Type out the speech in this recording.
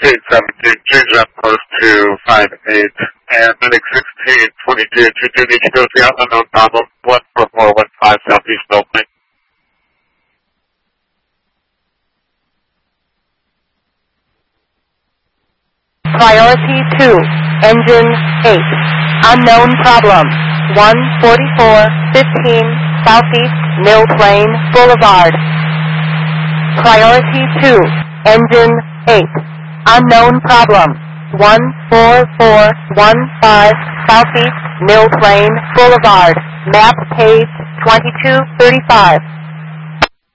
817, change that post to 58, and Medic 1622, 22 need to go to the unknown problem, 14415 Southeast Oakland. Priority 2, engine 8, unknown problem, 14415 Southeast Mill Plain Boulevard. Priority 2, engine 8, unknown problem, 14415 Southeast Mill Plain Boulevard, map page 2235.